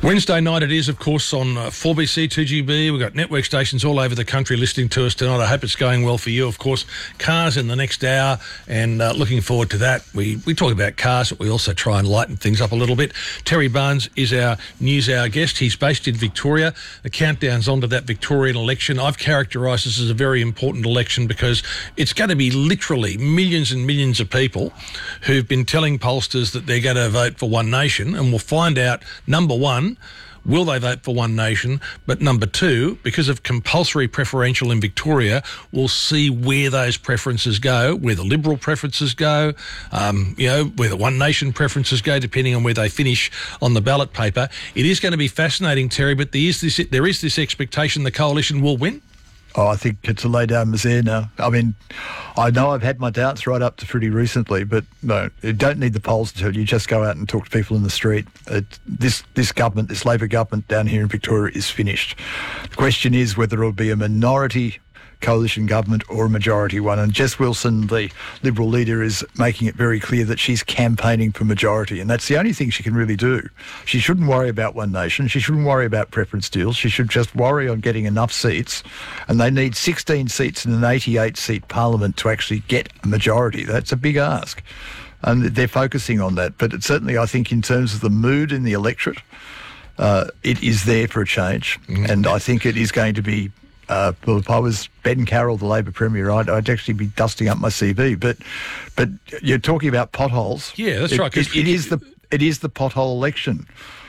Wednesday night it is, of course, on 4BC, 2GB. We've got network stations all over the country listening to us tonight. I hope it's going well for you. Of course, cars in the next hour, and looking forward to that. We talk about cars, but we also try and lighten things up a little bit. Terry Barnes is our News Hour guest. He's based in Victoria. The countdown's on to that Victorian election. I've characterised this as a very important election because it's going to be literally millions and millions of people who've been telling pollsters that they're going to vote for One Nation, and we'll find out, number one, will they vote for One Nation? But number two, because of compulsory preferential in Victoria, we'll see where those preferences go, where the Liberal preferences go, where the One Nation preferences go, depending on where they finish on the ballot paper. It is going to be fascinating, Terry, but there is this expectation the coalition will win. Oh, I think it's a lay down misère now. I mean, I know I've had my doubts right up to pretty recently, but no, you don't need the polls to tell you. Just go out and talk to people in the street. This government, this Labor government down here in Victoria is finished. The question is whether it'll be a minority coalition government or a majority one. And Jess Wilson, the Liberal leader, is making it very clear that she's campaigning for majority, and that's the only thing she can really do. She shouldn't worry about One Nation. She shouldn't worry about preference deals. She should just worry on getting enough seats, and they need 16 seats in an 88-seat parliament to actually get a majority. That's a big ask, and they're focusing on that. But it certainly, I think, in terms of the mood in the electorate, it is there for a change, and I think it is going to be well, if I was Ben Carroll, the Labor Premier, I'd actually be dusting up my CV. But you're talking about potholes. Yeah, that's right. It is the pothole election.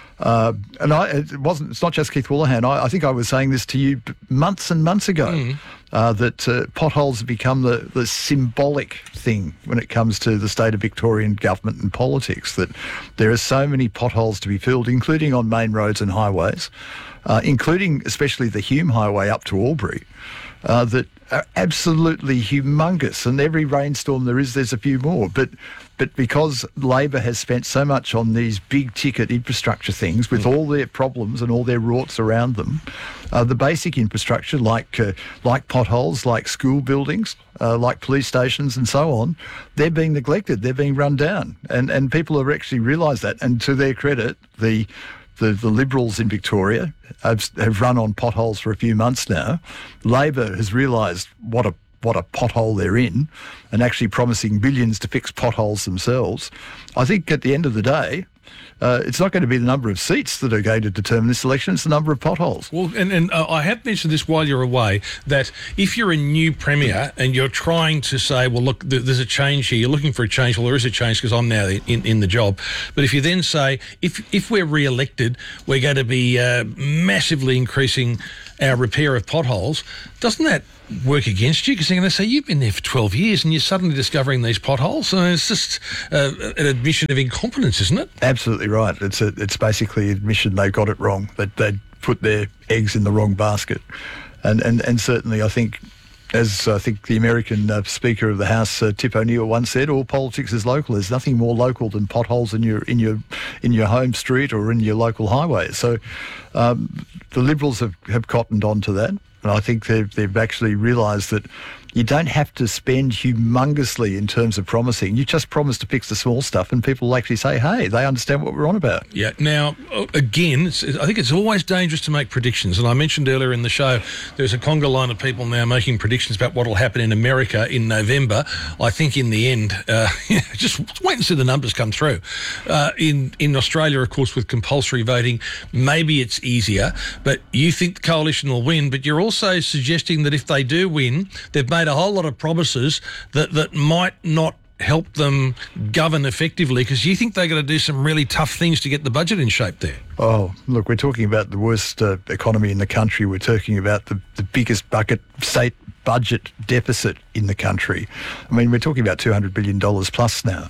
It's not just Keith Woolahan. I think I was saying this to you months and months ago, that potholes have become the symbolic thing when it comes to the state of Victorian government and politics, that there are so many potholes to be filled, including on main roads and highways, including especially the Hume Highway up to Albury, that are absolutely humongous. And every rainstorm there's a few more. But because Labor has spent so much on these big-ticket infrastructure things with all their problems and all their rorts around them, the basic infrastructure like potholes, like school buildings, like police stations and so on, they're being neglected, they're being run down. And people have actually realised that. And to their credit, the Liberals in Victoria have run on potholes for a few months now. Labor has realised what a pothole they're in, and actually promising billions to fix potholes themselves. I think at the end of the day, it's not going to be the number of seats that are going to determine this election, it's the number of potholes. Well, and I have mentioned this while you're away, that if you're a new Premier and you're trying to say, well, look, there's a change here, you're looking for a change, well, there is a change because I'm now in the job. But if you then say, if we're re-elected, we're going to be massively increasing our repair of potholes, doesn't that work against you? Because they're going to say, you've been there for 12 years and you're suddenly discovering these potholes. So it's just an admission of incompetence, isn't it? Absolutely right. It's basically admission they got it wrong, that they'd put their eggs in the wrong basket. And certainly I think, as I think the American Speaker of the House, Tip O'Neill, once said, all politics is local. There's nothing more local than potholes in your home street or in your local highway. So the Liberals have cottoned on to that. And I think they've actually realised that you don't have to spend humongously in terms of promising. You just promise to fix the small stuff and people will actually say, hey, they understand what we're on about. Yeah. Now, again, I think it's always dangerous to make predictions. And I mentioned earlier in the show, there's a conga line of people now making predictions about what will happen in America in November. I think in the end, just wait and see the numbers come through. In Australia, of course, with compulsory voting, maybe it's easier. But you think the coalition will win, but you're also suggesting that if they do win, they've made a whole lot of promises that might not help them govern effectively, because you think they're going to do some really tough things to get the budget in shape there. Oh, look, we're talking about the worst economy in the country. We're talking about the biggest state budget deficit in the country. I mean, we're talking about $200 billion plus now.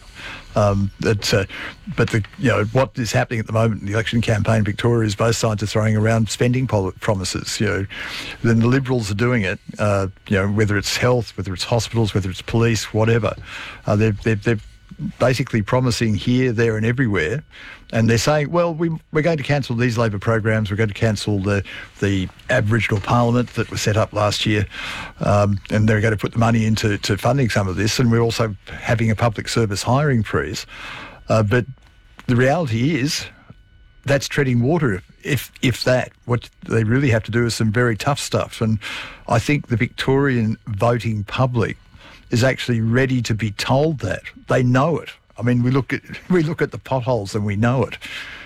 What is happening at the moment in the election campaign in Victoria is both sides are throwing around spending promises. Then the Liberals are doing it. Whether it's health, whether it's hospitals, whether it's police, whatever. They're basically promising here, there, and everywhere. And they're saying, well, we're going to cancel these Labor programs. We're going to cancel the Aboriginal Parliament that was set up last year. And they're going to put the money into funding some of this. And we're also having a public service hiring freeze. But the reality is that's treading water if that, what they really have to do is some very tough stuff. And I think the Victorian voting public is actually ready to be told that. They know it. I mean, we look at the potholes and we know it.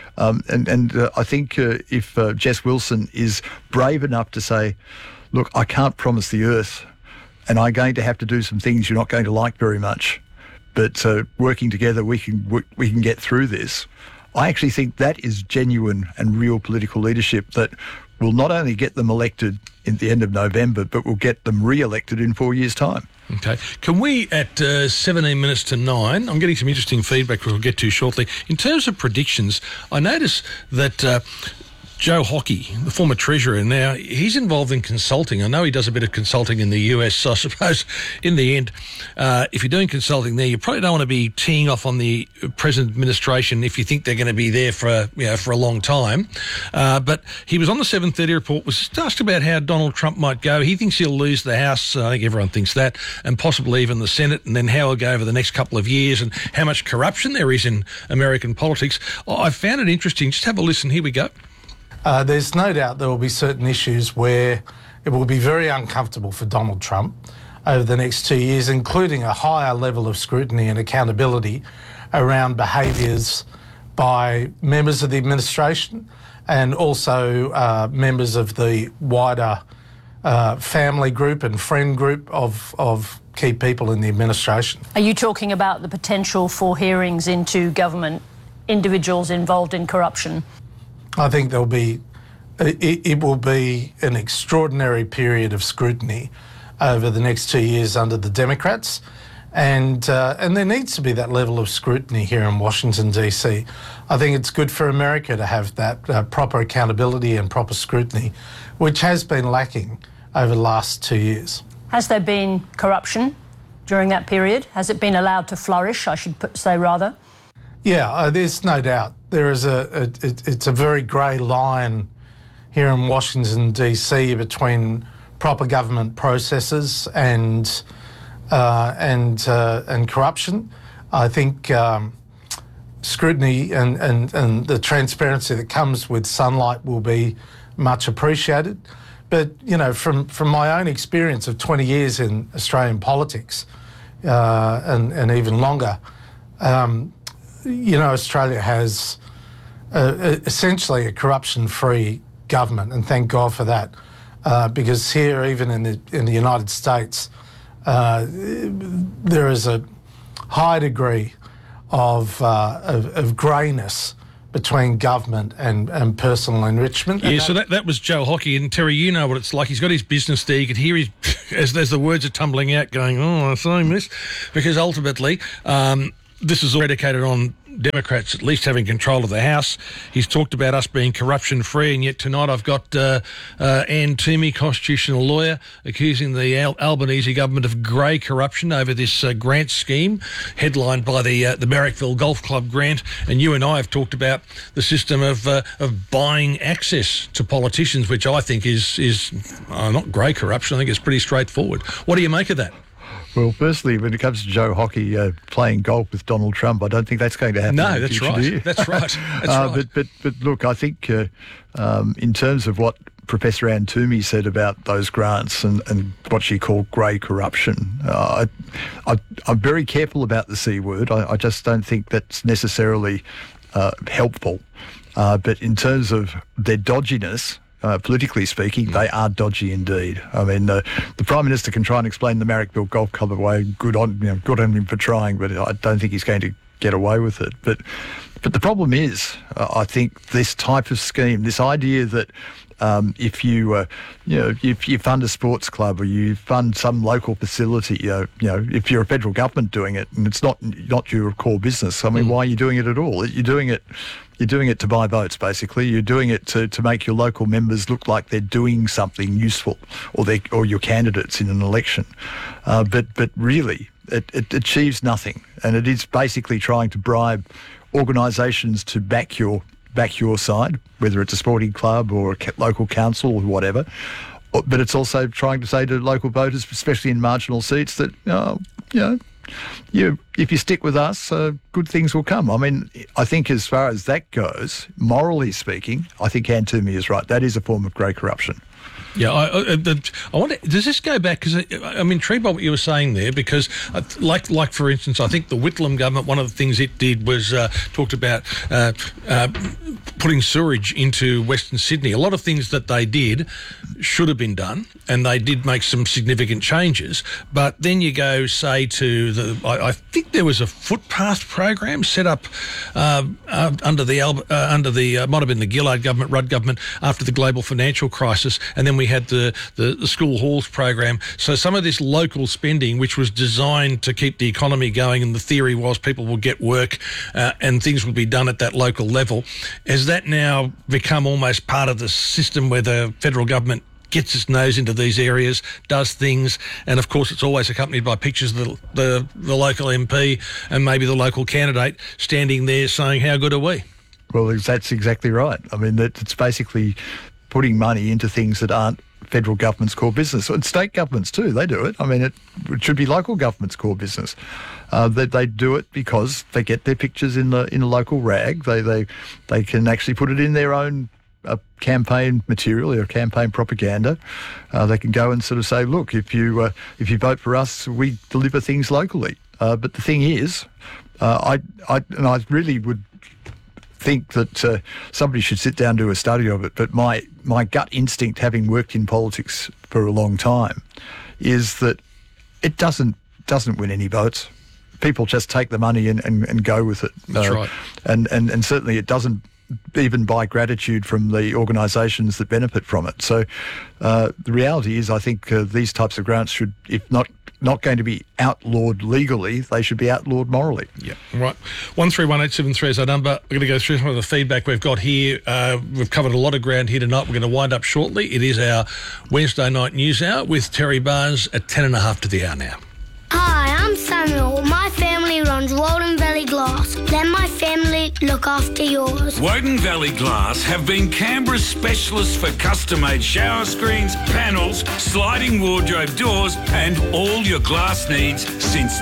I think if Jess Wilson is brave enough to say, look, I can't promise the earth, and I'm going to have to do some things you're not going to like very much, but working together we can get through this. I actually think that is genuine and real political leadership that will not only get them elected in the end of November, but will get them re-elected in 4 years' time. Okay. Can we, at 17 minutes to 9, I'm getting some interesting feedback we'll get to shortly. In terms of predictions, I notice that Joe Hockey, the former Treasurer now, he's involved in consulting. I know he does a bit of consulting in the US, so I suppose in the end, if you're doing consulting there, you probably don't want to be teeing off on the present administration if you think they're going to be there for a long time. But he was on the 7:30 report, was asked about how Donald Trump might go. He thinks he'll lose the House. I think everyone thinks that, and possibly even the Senate, and then how he'll go over the next couple of years and how much corruption there is in American politics. I found it interesting. Just have a listen. Here we go. There's no doubt there will be certain issues where it will be very uncomfortable for Donald Trump over the next 2 years, including a higher level of scrutiny and accountability around behaviours by members of the administration and also members of the wider family group and friend group of key people in the administration. Are you talking about the potential for hearings into government individuals involved in corruption? I think it will be an extraordinary period of scrutiny over the next 2 years under the Democrats, and there needs to be that level of scrutiny here in Washington DC. I think it's good for America to have that proper accountability and proper scrutiny, which has been lacking over the last 2 years. Has there been corruption during that period? Has it been allowed to flourish, I should say rather? Yeah, there's no doubt. It's a very grey line here in Washington DC between proper government processes and corruption. I think scrutiny and the transparency that comes with sunlight will be much appreciated. But from my own experience of 20 years in Australian politics and even longer. Australia has essentially a corruption-free government, and thank God for that, because here, even in the United States, there is a high degree of greyness between government and personal enrichment. Yeah, so that was Joe Hockey. And Terry, you know what it's like. He's got his business there. You could hear as the words are tumbling out going, oh, I'm saying this. Because ultimately, this is all predicated on Democrats at least having control of the House. He's talked about us being corruption-free, and yet tonight I've got Anne Toomey, constitutional lawyer, accusing the Albanese government of grey corruption over this grant scheme, headlined by the Marrickville Golf Club grant. And you and I have talked about the system of buying access to politicians, which I think is not grey corruption. I think it's pretty straightforward. What do you make of that? Well, firstly, when it comes to Joe Hockey playing golf with Donald Trump, I don't think that's going to happen. No, that's right. That's right. That's right. But look, I think in terms of what Professor Anne Toomey said about those grants and what she called grey corruption, I'm very careful about the C word. I just don't think that's necessarily helpful. But in terms of their dodginess, politically speaking, they are dodgy indeed. I mean, the Prime Minister can try and explain the Marrickville Golf Club away. Good on him for trying, but I don't think he's going to get away with it. But the problem is, I think this type of scheme, this idea that if you fund a sports club or you fund some local facility, if you're a federal government doing it and it's not your core business, I mean, why are you doing it at all? You're doing it to buy votes, basically. You're doing it to make your local members look like they're doing something useful, or your candidates in an election. But really, it achieves nothing, and it is basically trying to bribe organisations to back your side, whether it's a sporting club or a local council or whatever. But it's also trying to say to local voters, especially in marginal seats, that if you stick with us, good things will come. I mean, I think as far as that goes, morally speaking, I think Ann Toomey is right. That is a form of grey corruption. Yeah, I wonder, does this go back, because I'm intrigued by what you were saying there, because like for instance, I think the Whitlam government, one of the things it did was talked about putting sewerage into Western Sydney. A lot of things that they did should have been done, and they did make some significant changes. But then you go, say, to I think there was a footpath program set up under the might have been the Gillard government, Rudd government, after the global financial crisis, and then we had the school halls program. So some of this local spending, which was designed to keep the economy going, and the theory was people will get work and things will be done at that local level, has that now become almost part of the system where the federal government gets its nose into these areas, does things, and of course it's always accompanied by pictures of the local MP and maybe the local candidate standing there saying, how good are we? Well, that's exactly right. I mean, it's basically putting money into things that aren't federal government's core business. And state governments too, they do it. I mean, it should be local government's core business. They do it because they get their pictures in a local rag. They can actually put it in their own campaign material or campaign propaganda. They can go and sort of say, look, if you vote for us, we deliver things locally. But the thing is, I really would think that somebody should sit down and do a study of it, but my gut instinct, having worked in politics for a long time, is that it doesn't win any votes. People just take the money and go with it. That's right. And certainly it doesn't even buy gratitude from the organisations that benefit from it. So the reality is, I think these types of grants should, if not going to be outlawed legally, they should be outlawed morally. Yeah, right. 131873 is our number. We're going to go through some of the feedback we've got here. We've covered a lot of ground here tonight. We're going to wind up shortly. It is our Wednesday night news hour with Terry Barnes at 10:30 to the hour now. Hi, I'm Samuel. My family runs Woden Valley Glass. Let my family look after yours. Woden Valley Glass have been Canberra's specialists for custom-made shower screens, panels, sliding wardrobe doors and all your glass needs since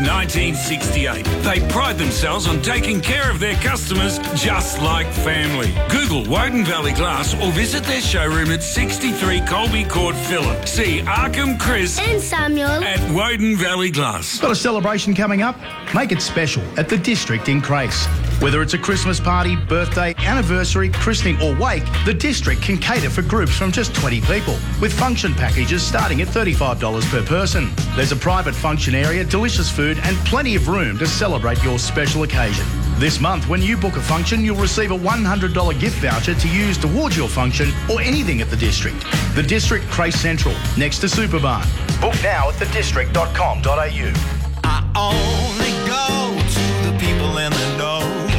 1968. They pride themselves on taking care of their customers just like family. Google Woden Valley Glass or visit their showroom at 63 Colby Court, Phillip. See Arkham, Chris and Samuel at Woden Valley Glass. Got a celebration coming up? Make it special at the District in Crace. Whether it's a Christmas party, birthday, anniversary, christening or wake, the District can cater for groups from just 20 people, with function packages starting at $35 per person. There's a private function area, delicious food and plenty of room to celebrate your special occasion. This month, when you book a function, you'll receive a $100 gift voucher to use towards your function or anything at the District. The District, Crace Central, next to Superbarn. Book now at thedistrict.com.au. I only go to the people in the know.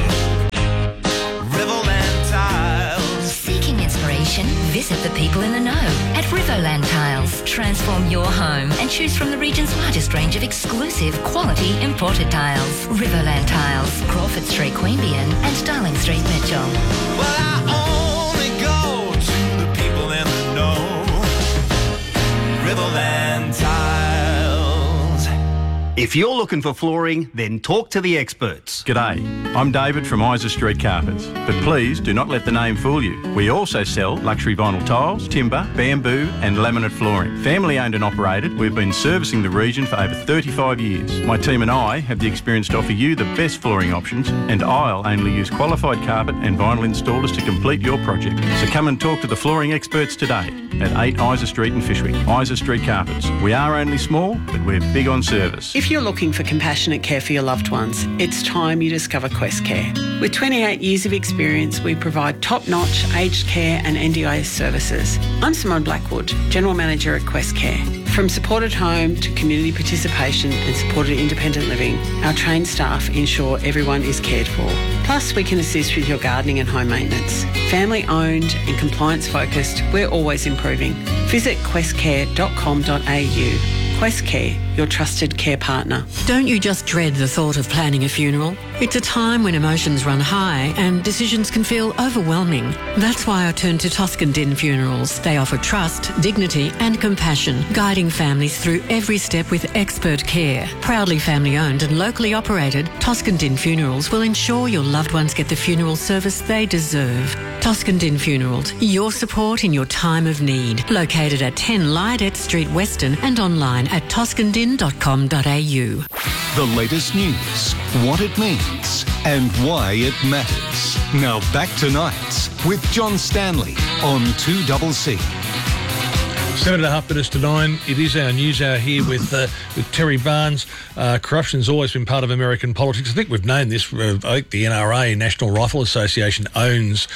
Riverland Tiles. Seeking inspiration? Visit the people in the know at Riverland Tiles. Transform your home and choose from the region's largest range of exclusive, quality imported tiles. Riverland Tiles, Crawford Street, Queanbeyan and Darling Street, Mitchell. Well, I only go to the people in the know. Riverland Tiles. If you're looking for flooring, then talk to the experts. G'day, I'm David from Isa Street Carpets, but please do not let the name fool you. We also sell luxury vinyl tiles, timber, bamboo and laminate flooring. Family owned and operated, we've been servicing the region for over 35 years. My team and I have the experience to offer you the best flooring options, and I'll only use qualified carpet and vinyl installers to complete your project. So come and talk to the flooring experts today at 8 Isa Street in Fyshwick. Isa Street Carpets. We are only small, but we're big on service. If you're looking for compassionate care for your loved ones, it's time you discover Quest Care. With 28 years of experience, we provide top-notch aged care and NDIS services. I'm Simone Blackwood, General Manager at Quest Care. From supported home to community participation and supported independent living, our trained staff ensure everyone is cared for. Plus, we can assist with your gardening and home maintenance. Family-owned and compliance-focused, we're always improving. Visit questcare.com.au. Quest Care, your trusted care partner. Don't you just dread the thought of planning a funeral? It's a time when emotions run high and decisions can feel overwhelming. That's why I turned to Toscan Din Funerals. They offer trust, dignity and compassion, guiding families through every step with expert care. Proudly family owned and locally operated, Toscan Din Funerals will ensure your loved ones get the funeral service they deserve. Toscan Din Funerals, your support in your time of need. Located at 10 Lydette Street, Weston, and online at toscandin.com.au. The latest news, what it means and why it matters. Now back to Nights with John Stanley on 2CC. 7.5 minutes to 9. It is our news hour here with Terry Barnes. Corruption's always been part of American politics. I think we've known this. I think the NRA, National Rifle Association, owns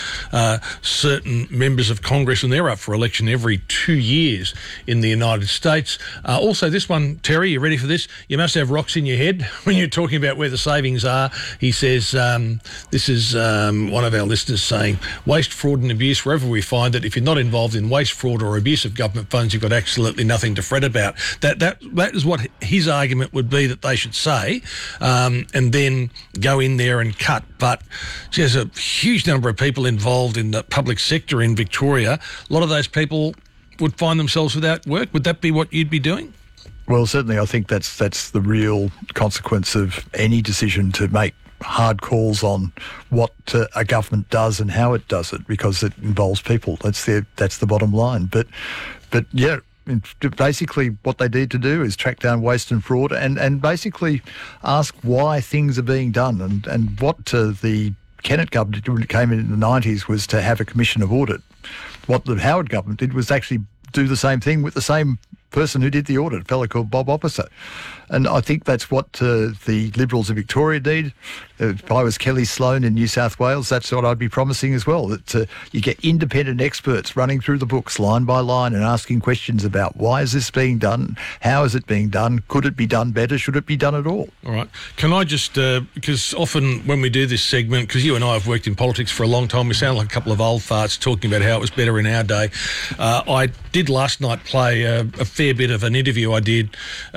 certain members of Congress, and they're up for election every 2 years in the United States. Also, this one, Terry, you ready for this? You must have rocks in your head when you're talking about where the savings are. He says, this is one of our listeners saying, waste, fraud and abuse, wherever we find it, if you're not involved in waste, fraud or abuse of government funds, you've got absolutely nothing to fret about. That is what his argument would be that they should say, and then go in there and cut. But there's a huge number of people involved in the public sector in Victoria. A lot of those people would find themselves without work. Would that be what you'd be doing? Well, certainly I think that's the real consequence of any decision to make hard calls on what a government does and how it does it, because it involves people. That's the bottom line. But yeah, basically what they need to do is track down waste and fraud and basically ask why things are being done. And what the Kennett government did when it came in the 90s was to have a commission of audit. What the Howard government did was actually do the same thing with the same person who did the audit, a fellow called Bob Opposite. And I think that's what the Liberals of Victoria need. If I was Kelly Sloan in New South Wales, that's what I'd be promising as well, that you get independent experts running through the books line by line and asking questions about why is this being done, how is it being done, could it be done better, should it be done at all? All right. Can I just, because often when we do this segment, because you and I have worked in politics for a long time, we sound like a couple of old farts talking about how it was better in our day. I did last night play a fair bit of an interview I did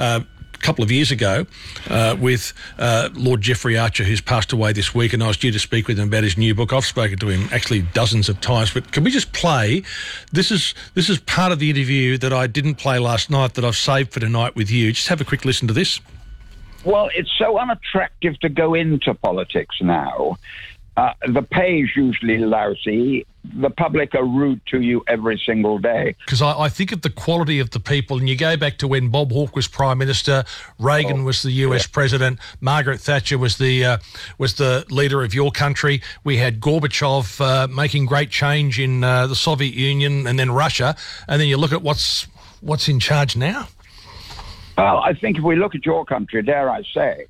couple of years ago with Lord Jeffrey Archer, who's passed away this week, and I was due to speak with him about his new book. I've spoken to him actually dozens of times, but can we just play? This is part of the interview that I didn't play last night that I've saved for tonight with you. Just have a quick listen to this. Well, it's so unattractive to go into politics now. The pay is usually lousy. The public are rude to you every single day. Because I think of the quality of the people, and you go back to when Bob Hawke was Prime Minister, Reagan was the US President, Margaret Thatcher was the leader of your country. We had Gorbachev making great change in the Soviet Union and then Russia, and then you look at what's in charge now. Well, I think if we look at your country, dare I say,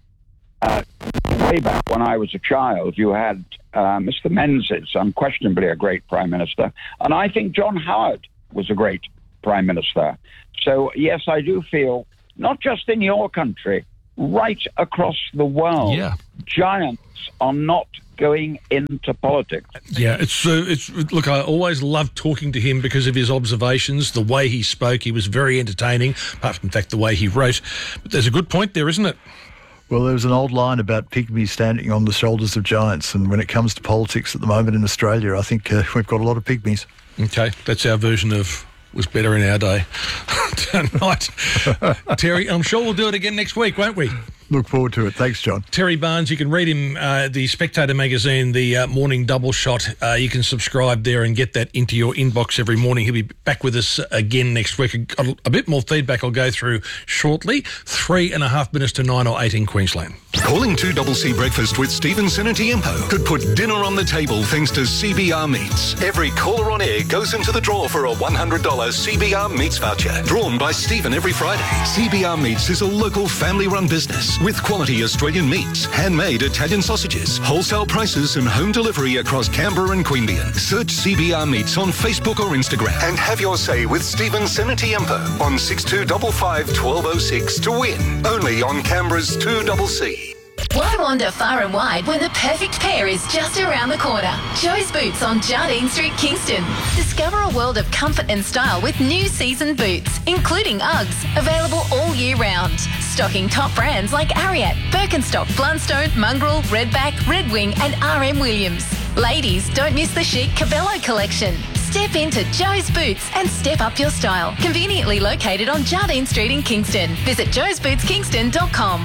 way back when I was a child, you had Mr. Menzies, unquestionably a great Prime Minister, and I think John Howard was a great Prime Minister. So, yes, I do feel, not just in your country, right across the world, giants are not going into politics. Yeah, it's look, I always loved talking to him because of his observations, the way he spoke. He was very entertaining, apart from the fact the way he wrote. But there's a good point there, isn't it? Well, there was an old line about pygmies standing on the shoulders of giants, and when it comes to politics at the moment in Australia, I think we've got a lot of pygmies. Okay, that's our version of was better in our day tonight. Terry, I'm sure we'll do it again next week, won't we? Look forward to it. Thanks, John. Terry Barnes, you can read him, the Spectator magazine, the morning double shot. You can subscribe there and get that into your inbox every morning. He'll be back with us again next week. A bit more feedback I'll go through shortly. 3.5 minutes to 9 or 8 in Queensland. Calling 2CC Breakfast with Stephen Sinatiempo could put dinner on the table thanks to CBR Meats. Every caller on air goes into the draw for a $100 CBR Meats voucher, drawn by Stephen every Friday. CBR Meats is a local family-run business with quality Australian meats, handmade Italian sausages, wholesale prices and home delivery across Canberra and Queanbeyan. Search CBR Meats on Facebook or Instagram and have your say with Stephen Sinatiempo on 6255 1206 to win. Only on Canberra's 2CC. Why wander far and wide when the perfect pair is just around the corner? Joe's Boots on Jardine Street, Kingston. Discover a world of comfort and style with new season boots, including Uggs, available all year round. Stocking top brands like Ariat, Birkenstock, Blundstone, Mongrel, Redback, Red Wing and RM Williams. Ladies, don't miss the chic Cabello collection. Step into Joe's Boots and step up your style. Conveniently located on Jardine Street in Kingston. Visit joesbootskingston.com.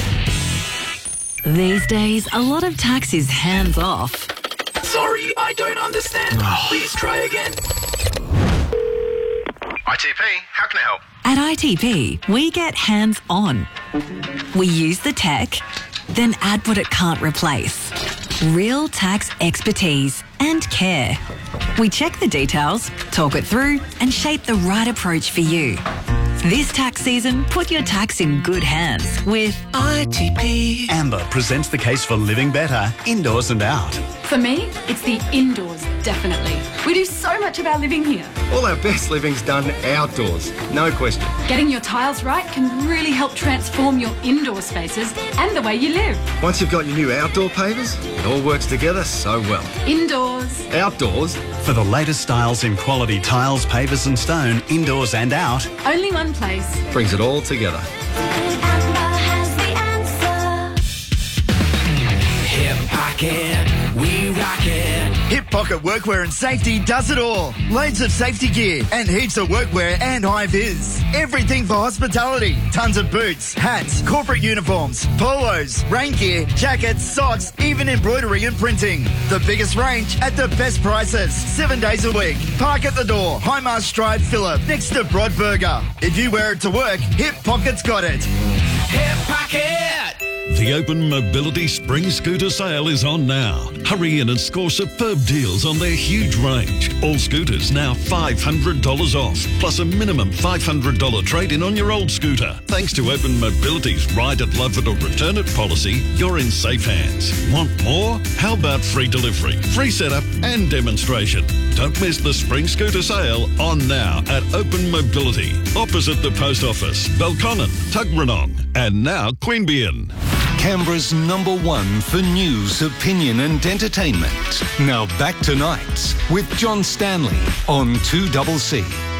These days, a lot of tax is hands off. Sorry, I don't understand. Please try again. ITP, how can I help? At ITP, we get hands on. We use the tech, then add what it can't replace. Real tax expertise and care. We check the details, talk it through, and shape the right approach for you. This tax season, put your tax in good hands with ITP. Amber presents the case for living better, indoors and out. For me, it's the indoors, definitely. We do so much of our living here. All our best living's done outdoors, no question. Getting your tiles right can really help transform your indoor spaces and the way you live. Once you've got your new outdoor pavers, it all works together so well. Indoors. Outdoors. For the latest styles in quality tiles, pavers and stone, indoors and out. Only one place. Brings it all together. Hip Pocket, we rock it. Hip Pocket Workwear and Safety does it all. Loads of safety gear and heaps of workwear and high-vis. Everything for hospitality. Tons of boots, hats, corporate uniforms, polos, rain gear, jackets, socks, even embroidery and printing. The biggest range at the best prices. 7 days a week. Park at the door. Highmarsh Drive, Phillip, next to Broadburger. If you wear it to work, Hip Pocket's got it. Hip Pocket! The Open Mobility Spring Scooter Sale is on now. Hurry in and score superb deals on their huge range. All scooters now $500 off, plus a minimum $500 trade-in on your old scooter. Thanks to Open Mobility's Ride it, Love it or Return it policy, you're in safe hands. Want more? How about free delivery, free setup and demonstration? Don't miss the Spring Scooter Sale on now at Open Mobility, opposite the Post Office, Belconnen, Tuggeranong, and now Queanbeyan. Canberra's #1 for news, opinion and entertainment. Now back to Nights with John Stanley on 2CC.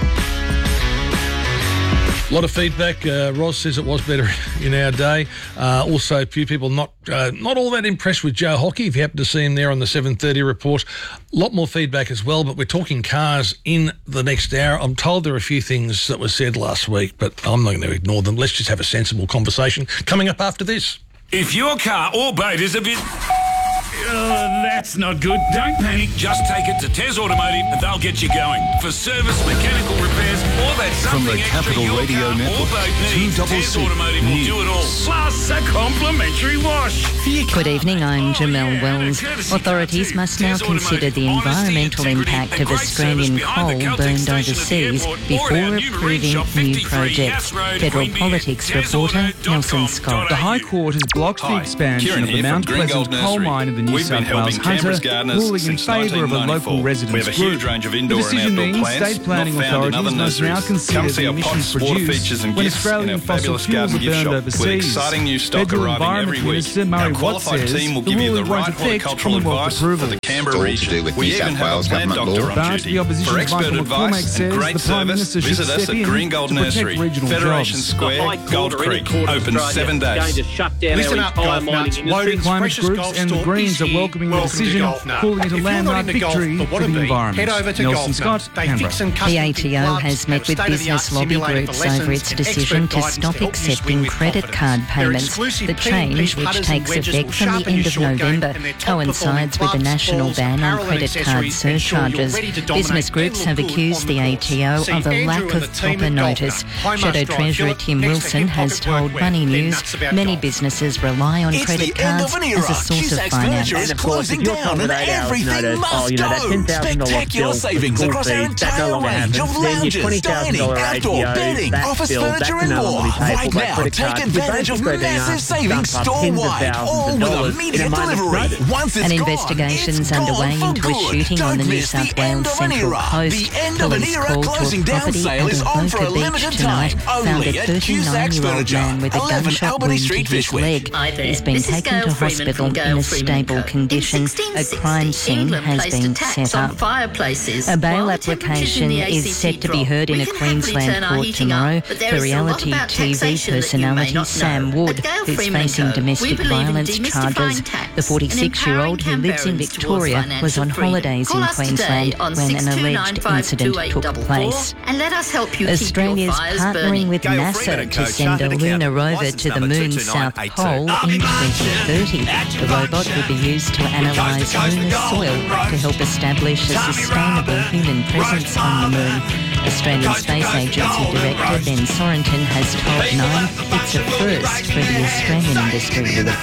A lot of feedback. Roz says it was better in our day. Also, a few people not all that impressed with Joe Hockey, if you happen to see him there on the 7:30 report. A lot more feedback as well, but we're talking cars in the next hour. I'm told there are a few things that were said last week, but I'm not going to ignore them. Let's just have a sensible conversation coming up after this. If your car or boat is a bit... that's not good. Don't panic. Just take it to Tez Automotive and they'll get you going. For service, mechanical repairs, or that something From the extra Capital your Radio car Network, or boat needs, 2CC Tez Automotive will do it all. Plus a complimentary wash. Good evening, I'm Jamelle Wells. Authorities must now consider the environmental impact of Australian coal burned overseas before approving new projects. Federal Politics reporter Nelson Scott. The High Court has blocked the expansion of the Mount Pleasant coal mine of the New South Wales Hunter, ruling in favour of a local residents group. The decision means state planning authorities must now consider the emissions produced when Australian fossil fuels are burned overseas. Federal Environment Minister Murray Watt says the ruling won't affect Commonwealth approval. Canberra region. We even have a plant doctor on duty. For expert advice and great service, visit us at Green Gold Nursery, Federation Square, Gold Creek. Open 7 days. Listen up, golf nuts. Loading climate groups and the Greens are welcoming the decision, calling it a landmark victory for the environment. Nelson Scott, Canberra. The ATO has met with business lobby groups over its decision to stop accepting credit card payments. The change, which takes effect from the end of November, coincides with the national ban on credit card surcharges. Business groups have accused the ATO of a lack of proper notice. Shadow Treasurer Tim Wilson has told Money News many businesses rely on credit cards as a source of financial Asia is closing down and everything must go. Spectacular savings across our entire range of lounges, dining, outdoor, bedding, office furniture and more. Right now, take advantage of massive savings store-wide, all with immediate delivery. Once it's An investigation's underway into a shooting on the New South Wales Central Coast. Police called to a property at Avoca Beach tonight found a 39-year-old man with a gunshot wound to his leg. He's been taken to hospital in a stable condition. A crime scene has been set up. A bail application is set to be heard in a Queensland court tomorrow for reality TV personality Sam Wood, who's facing domestic violence charges. The 46-year-old who lives in Victoria was on holidays in Queensland when an alleged incident took place. Australia's partnering with NASA to send a lunar rover to the moon's South Pole in 2030. The robot will be used to analyse lunar soil to help establish a sustainable human presence on the moon. Australian Space Agency Director Ben Sorenton has told Nine it's a first for the Australian industry.